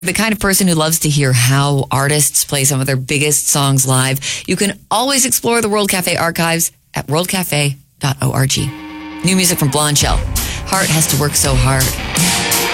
The kind of person who loves to hear how artists play some of their biggest songs live, you can always explore the World Cafe archives at worldcafe.org. New music from Blonde Shell. Heart Has to Work So Hard.